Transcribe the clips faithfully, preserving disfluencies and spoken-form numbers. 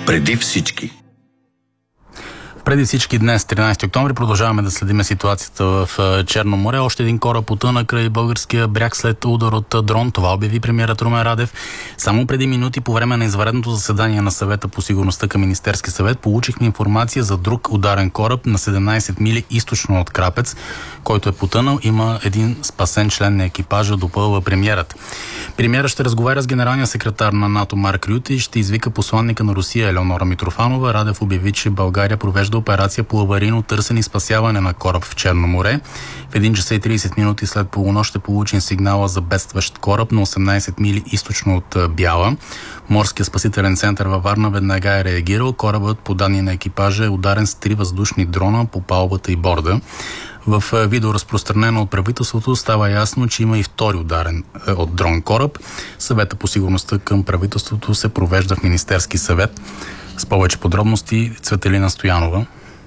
Преди всички. Преди всички днес, тринайсети октомври, продължаваме да следиме ситуацията в Черно море. Още един кораб потъна край българския бряг след удар от дрон. Това обяви премиерът Румен Радев. Само преди минути по време на извънредното заседание на съвета по сигурността към Министерски съвет получихме информация за друг ударен кораб на седемнайсет мили източно от Крапец, който е потънал. Има един спасен член на екипажа, допълва премиерът. Премиерът ще разговаря с генералния секретар на НАТО Марк Рюте и ще извика посланника на Русия Елеонора Митрофанова. Радев обяви, че България провежда операция по аварийно търсене и спасяване на кораб в Черно море. В един час и трийсет минути след полунощ ще получим сигнала за бедстващ кораб на осемнайсет мили източно от Бяла. Морския спасителен център във Варна веднага е реагирал. Корабът, по данни на екипажа, е ударен с три въздушни дрона по палубата и борда. В видео, разпространено от правителството, става ясно, че има и втори ударен е, от дрон кораб. Съвета по сигурността към правителството се провежда в Министерски съвет. С повече подробности Цветелина Стоянова.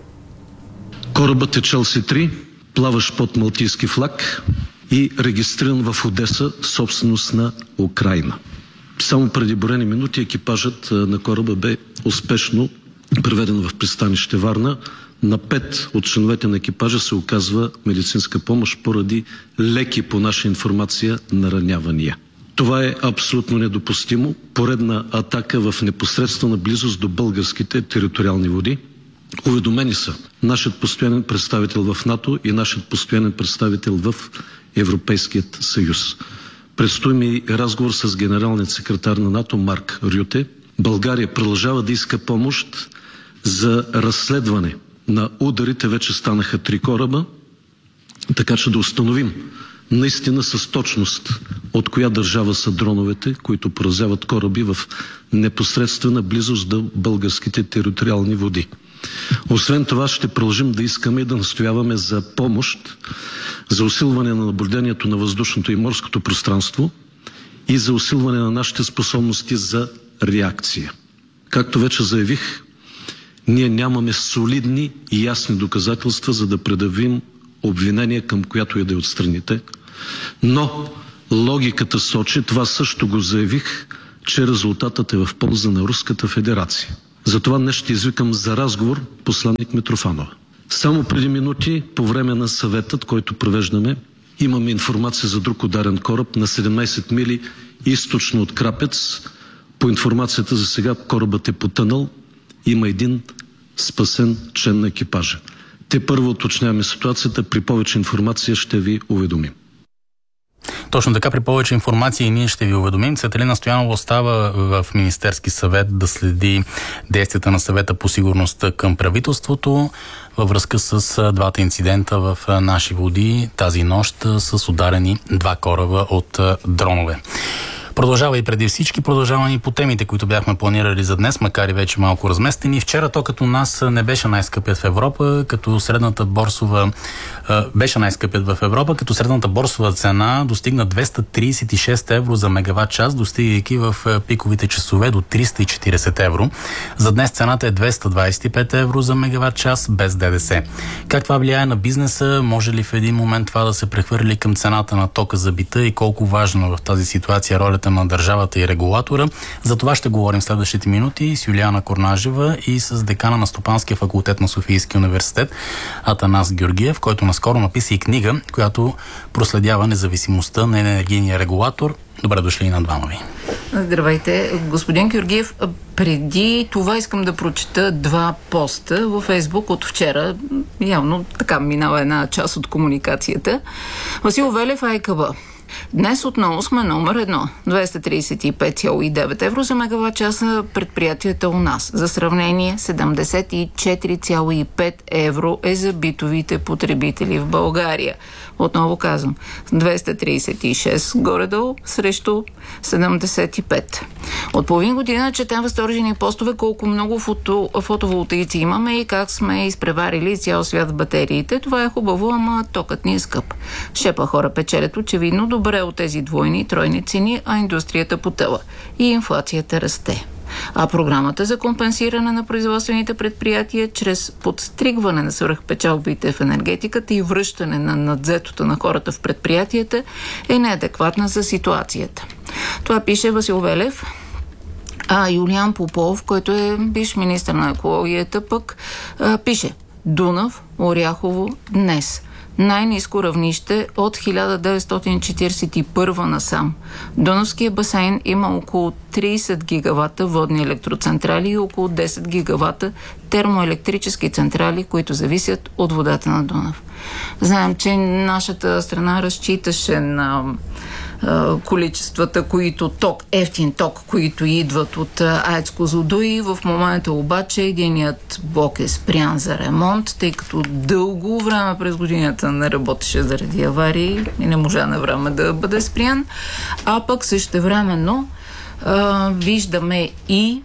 Корабът е Челси три, плаващ под малтийски флаг и регистриран в Одеса, собственост на Украйна. Само преди броени минути екипажът на кораба бе успешно преведен в пристанище Варна. На пет от членовете на екипажа се оказва медицинска помощ поради леки, по наша информация, наранявания. Това е абсолютно недопустимо. Поредна атака в непосредствена близост до българските териториални води. Уведомени са нашият постоянен представител в НАТО и нашият постоянен представител в Европейският съюз. Предстои ми разговор с генералният секретар на НАТО Марк Рюте. България продължава да иска помощ за разследване на ударите. Вече станаха три кораба, така че да установим наистина с точност от коя държава са дроновете, които поразяват кораби в непосредствена близост до българските териториални води. Освен това ще продължим да искаме и да настояваме за помощ за усилване на наблюдението на въздушното и морското пространство и за усилване на нашите способности за реакция. Както вече заявих, ние нямаме солидни и ясни доказателства, за да предявим обвинение към която и да е от страните, но логиката сочи, това също го заявих, че резултатът е в полза на Руската федерация. Затова днес ще извикам за разговор посланник Митрофанова. Само преди минути, по време на съветът, който провеждаме, имаме информация за друг ударен кораб на седемнайсет мили източно от Крапец. По информацията за сега корабът е потънал. Има един спасен член на екипажа. Те първо уточняваме ситуацията, при повече информация ще ви уведомим. Точно така, при повече информация и ние ще ви уведомим. Цветелина Стоянова остава в Министерски съвет да следи действията на съвета по сигурността към правителството във връзка с двата инцидента в наши води тази нощ с ударени два кораба от дронове. Продължава и преди всички, продължава и по темите, които бяхме планирали за днес, макар и вече малко разместени. Вчера то като нас не беше най-скъпият в Европа, като средната борсова беше най-скъпият в Европа, като средната борсова цена достигна двеста трийсет и шест евро за мегаватт час, достигайки в пиковите часове до триста и четирийсет евро. За днес цената е двеста двайсет и пет евро за мегаватт час без ДДС. Как това влияе на бизнеса? Може ли в един момент това да се прехвърли към цената на тока за бита и колко важно в тази ситуация ролята на държавата и регулатора? За това ще говорим следващите минути с Юлиана Корнажева и с декана на Стопанския факултет на Софийския университет Атанас Георгиев, който наскоро написа и книга, която проследява независимостта на енергийния регулатор. Добре дошли и на двама ви. Здравейте, господин Георгиев. Преди това искам да прочета два поста във Фейсбук от вчера. Явно така минава една част от комуникацията. Васил Велев, АйКБ. Днес отново сме номер едно. двеста трийсет и пет цяло и девет евро за мегаватт часа предприятията у нас. За сравнение, седемдесет и четири цяло и пет евро е за битовите потребители в България. Отново казвам, двеста трийсет и шест горе-долу срещу седемдесет и пет. От половин година четем възторжени постове колко много фото, фотоволтаици имаме и как сме изпреварили цял свят в батериите. Това е хубаво, ама токът ни е скъп. Шепа хора печелят очевидно добре от тези двойни и тройни цени, а индустрията потъва. И инфлацията расте. А програмата за компенсиране на производствените предприятия чрез подстригване на свръхпечалбите в енергетиката и връщане на надзетото на хората в предприятията е неадекватна за ситуацията. Това пише Васил Велев. А Юлиан Попов, който е бивш министър на екологията, пък а, пише: Дунав, Оряхово, днес. Най-ниско равнище от хиляда деветстотин четиридесет и първа насам. Дунавския басейн има около тридесет гигавата водни електроцентрали и около десет гигавата термоелектрически централи, които зависят от водата на Дунав. Знаем, че нашата страна разчиташе на количествата, които ток, ефтин ток, които идват от АЕЦ Козлодуй. В момента обаче единият блок е спрян за ремонт, тъй като дълго време през годината не работеше заради аварии и не можа на време да бъде спрян. А пък същевременно а, виждаме и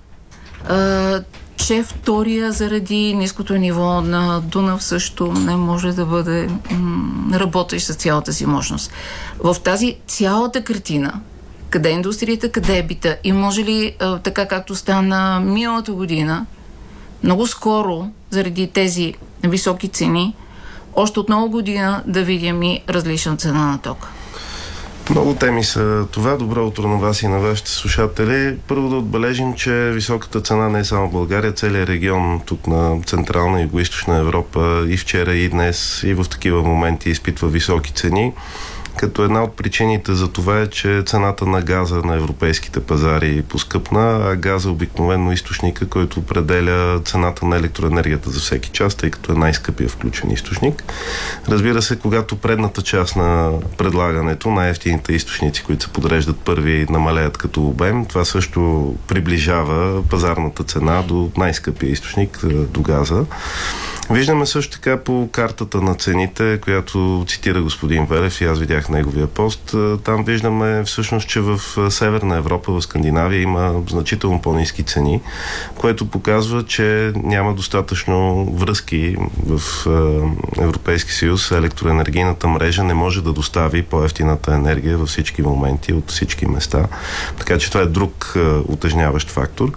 а, че втория заради ниското ниво на Дунав също не може да бъде м- работещ с цялата си мощност. В тази цялата картина, къде е индустрията, къде е бита и може ли, а, така както стана миналата година, много скоро, заради тези високи цени, още от нова година да видим и различна цена на тока? Много теми са това. Добро утро на вас и на вашите слушатели. Първо да отбележим, че високата цена не е само в България, целият регион тук на Централна и Югоизточна Европа и вчера и днес и в такива моменти изпитва високи цени. Като една от причините за това е, че цената на газа на европейските пазари поскъпна, а газа е обикновено източника, който определя цената на електроенергията за всеки час, тъй като е най-скъпия включен източник. Разбира се, когато предната част на предлагането, най-евтините източници, които се подреждат първи, намалеят като обем, това също приближава пазарната цена до най-скъпия източник, до газа. Виждаме също така по картата на цените, която цитира господин Велев и аз видях неговия пост. Там виждаме всъщност, че в Северна Европа, в Скандинавия има значително по-ниски цени, което показва, че няма достатъчно връзки в Европейски съюз. Електроенергийната мрежа не може да достави по-евтината енергия във всички моменти, от всички места. Така че това е друг утежняващ фактор.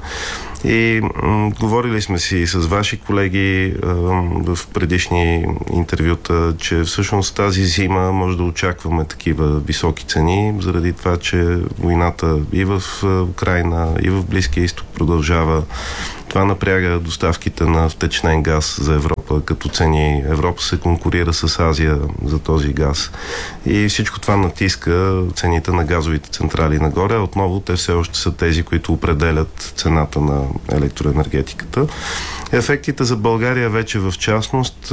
И м- говорили сме си с ваши колеги а, в предишни интервюта, че всъщност тази зима може да очакваме такива високи цени, заради това, че войната и в Украйна, и в Близкия изток продължава. Това напряга доставките на втечнен газ за Европа като цени. Европа се конкурира с Азия за този газ. И всичко това натиска цените на газовите централи нагоре. Отново те все още са тези, които определят цената на електроенергетиката. Ефектите за България вече в частност...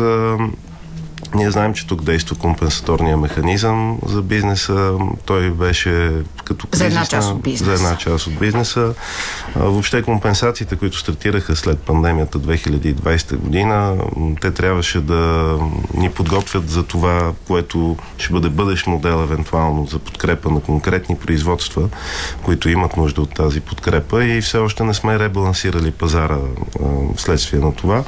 Ние знаем, че тук действа компенсаторния механизъм за бизнеса. Той беше като кризисна, за една част от бизнеса. За една част от бизнеса. Въобще компенсациите, които стартираха след пандемията две хиляди и двадесета година, те трябваше да ни подготвят за това, което ще бъде бъдещ модел евентуално за подкрепа на конкретни производства, които имат нужда от тази подкрепа и все още не сме ребалансирали пазара вследствие на това.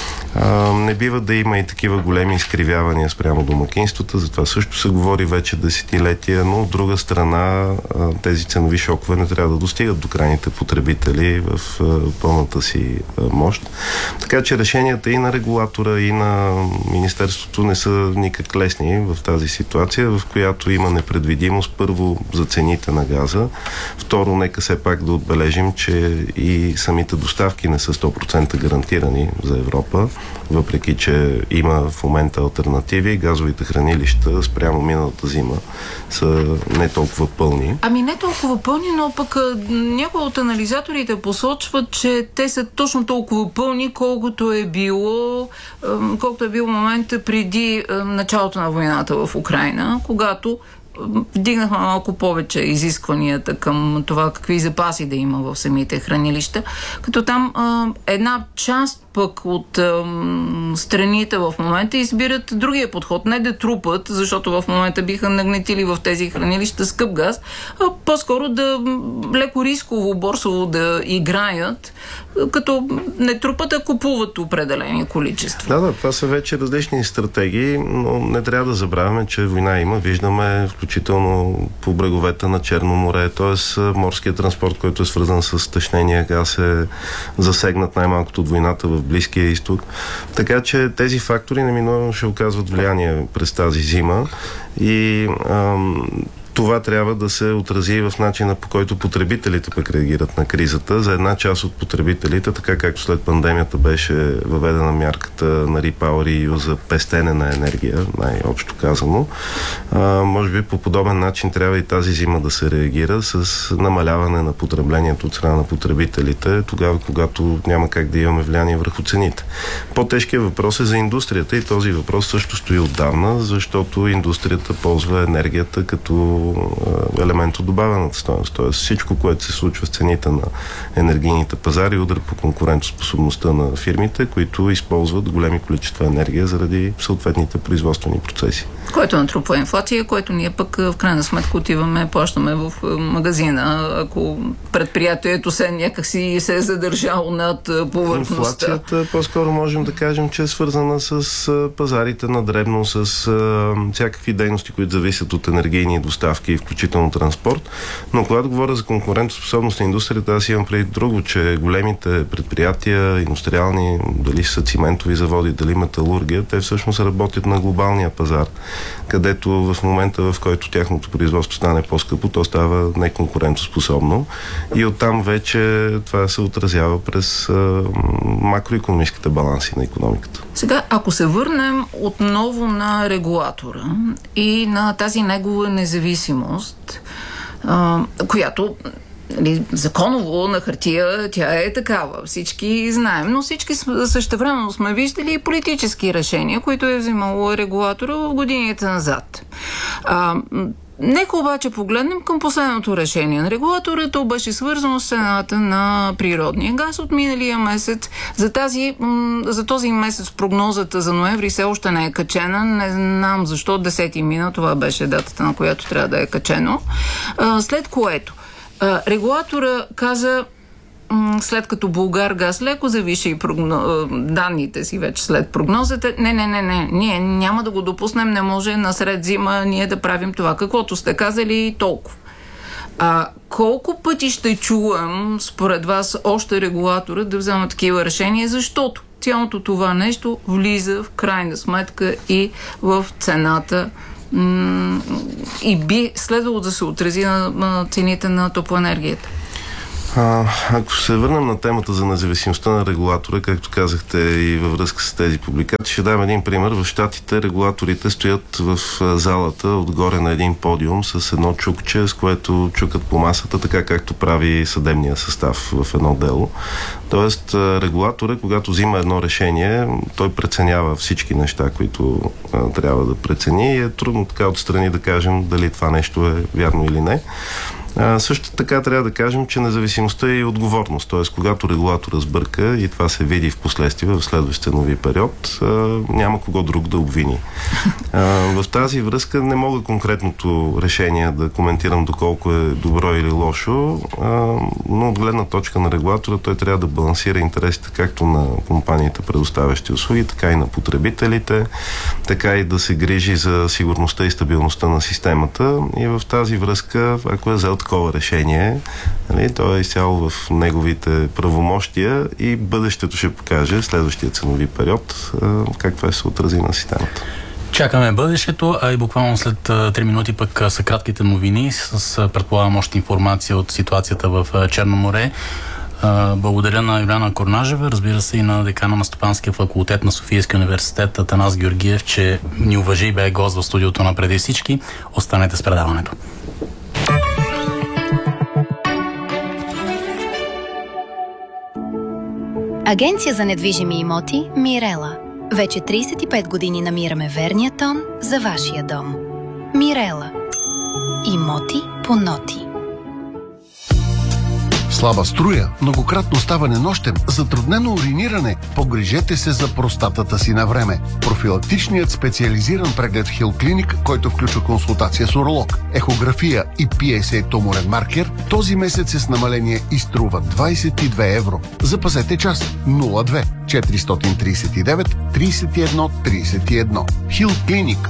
А, не бива да има и такива големи изкривявания спрямо домакинствата, затова също се говори вече десетилетия, но от друга страна а, тези ценови шокове не трябва да достигат до крайните потребители в а, пълната си а, мощ. Така че решенията и на регулатора, и на Министерството не са никак лесни в тази ситуация, в която има непредвидимост първо за цените на газа, второ нека все пак да отбележим, че и самите доставки не са сто процента гарантирани за Европа, въпреки че има в момента алтернативи. Газовите хранилища спрямо миналата зима са не толкова пълни. Ами не толкова пълни, но пък някои от анализаторите посочват, че те са точно толкова пълни, колкото е било колкото е било момента преди началото на войната в Украйна, когато вдигнахме малко повече изискванията към това какви запаси да има в самите хранилища, като там а, една част пък от а, страните в момента избират другия подход. Не да трупат, защото в момента биха нагнетили в тези хранилища скъп газ, а по-скоро да леко рисково, борсово да играят, като не трупат, а купуват определени количества. Да, да, това са вече различни стратегии, но не трябва да забравяме, че война има. Виждаме включително по бреговете на Черно море, т.е. морският транспорт, който е свързан с течнения газ, е засегнат най-малкото от войната в Близкия изток. Така че тези фактори неминуемо ще оказват влияние през тази зима и ам, Това трябва да се отрази в начина, по който потребителите пък реагират на кризата. За една част от потребителите, така както след пандемията беше въведена мярката на REPowerEU за пестене на енергия, най-общо казано, а, може би по подобен начин трябва и тази зима да се реагира с намаляване на потреблението от страна на потребителите, тогава, когато няма как да имаме влияние върху цените. По-тежкият въпрос е за индустрията и този въпрос също стои отдавна, защото индустрията ползва енергията като елемент от добавената стойност. Тоест всичко, което се случва с цените на енергийните пазари, удря по конкурентоспособността на фирмите, които използват големи количества енергия заради съответните производствени процеси. Който натрупва инфлация, който ние пък в крайна сметка отиваме, плащаме в магазина, ако предприятието се някакси се е задържало над повърхността. Инфлацията по-скоро можем да кажем, че е свързана с пазарите на дребно, с всякакви дейности, които зависят от енергийни доставки, включително транспорт. Но когато говоря за конкурентоспособност на индустрията, аз имам преди друго, че големите предприятия, индустриални, дали са циментови заводи, дали металургия, те всъщност работят на глобалния пазар, където в момента, в който тяхното производство стане по-скъпо, то става неконкурентоспособно и оттам вече това се отразява през а, макроикономическите баланси на икономиката. Сега, ако се върнем отново на регулатора и на тази негова независимост, а, която законово на хартия тя е такава. Всички знаем, но всички същевременно сме виждали и политически решения, които е взимало регулатора в годините назад. А, Нека обаче погледнем към последното решение на регулатора. То беше свързано с цената на природния газ от миналия месец. За, тази, за този месец прогнозата за ноември все още не е качена. Не знам защо. десети мина, това беше датата, на която трябва да е качено. А, след което регулатора каза, след като Булгаргаз леко завиши прогно... данните си вече след прогнозата, не, не, не, не, ние няма да го допуснем, не може насред зима ние да правим това. Каквото сте казали, толкова. А колко пъти ще чуем, според вас, още регулатора да взема такива решения, защото цялото това нещо влиза в крайна сметка и в цената и би следвало да се отрази на цените на топлоенергията. А, ако се върнем на темата за независимостта на регулатора, както казахте и във връзка с тези публикации, ще дам един пример. В Щатите регулаторите стоят в залата отгоре на един подиум с едно чукче, с което чукат по масата, така както прави съдебния състав в едно дело. Тоест, регулатора, когато взима едно решение, той преценява всички неща, които а, трябва да прецени и е трудно така отстрани да кажем дали това нещо е вярно или не. А, също така трябва да кажем, че независимостта е и отговорност. Т.е. когато регулатора сбърка и това се види в последствие в следващ ценови период, а, няма кого друг да обвини. А, в тази връзка не мога конкретното решение да коментирам доколко е добро или лошо, а, но от гледна точка на регулатора той трябва да балансира интересите както на компаниите, предоставящи услуги, така и на потребителите, така и да се грижи за сигурността и стабилността на системата. И в тази връзка, ако е взел такова решение, нали, то е изцяло в неговите правомощия и бъдещето ще покаже, следващия ценови период, как това се отрази на системата. Чакаме бъдещето, а и буквално след три минути пък са кратките новини с, предполагам, още информация от ситуацията в Черно море. Благодаря на Юлиана Корнажева, разбира се и на декана на Стопанския факултет на Софийския университет Атанас Георгиев, че ни уважи и бе гост в студиото на Преди всички. Останете с предаването. Агенция за недвижими имоти Мирела. Вече трийсет и пет години намираме верния тон за вашия дом. Мирела. Имоти по ноти. Слаба струя, многократно ставане нощем, затруднено уриниране. Погрижете се за простатата си на време. Профилактичният специализиран преглед в Хил Клиник, който включва консултация с уролог, ехография и пи ес ей туморен маркер, този месец е с намаление и струва двайсет и две евро. Запазете час. нула две четиристотин трийсет и девет трийсет и едно трийсет и едно. Хил Клиник.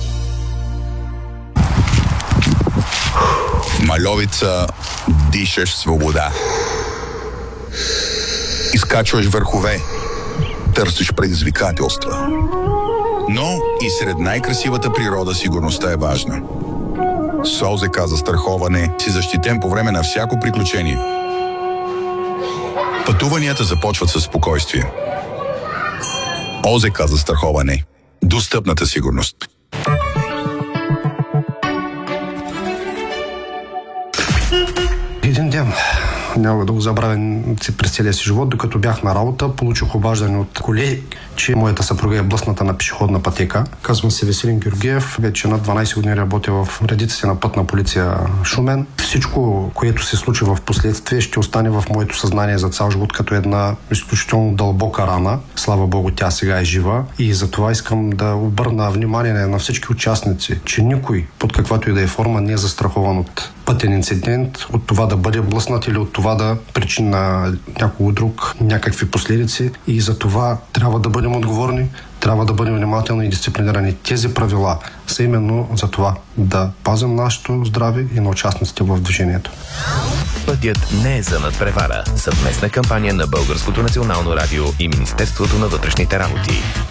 В Мальовица дишаш свобода. Изкачваш върхове. Търсиш предизвикателства. Но и сред най-красивата природа сигурността е важна. С ОЗК застраховане си защитен по време на всяко приключение. Пътуванията започват със спокойствие. ОЗК застраховане. Достъпната сигурност. Един ден, няма да го забравя през целия си живот, докато бях на работа, получих обаждане от колеги, че моята съпруга е блъсната на пешеходна пътека. Казвам се Веселин Георгиев, вече на дванайсет години работя в редиците на Пътна полиция Шумен. Всичко, което се случи в последствие, ще остане в моето съзнание за цял живот като една изключително дълбока рана. Слава Богу, тя сега е жива и затова искам да обърна внимание на всички участници, че никой, под каквато и да е форма, не е застрахован от пътен инцидент, от това да бъде блъснат или от това да причини на някого друг някакви последици, и за това трябва да бъдем отговорни, трябва да бъдем внимателни и дисциплинирани. Тези правила са именно за това да пазим нашето здраве и на участниците в движението. Пътят не е за надпревара. Съвместна кампания на Българското национално радио и Министерството на вътрешните работи.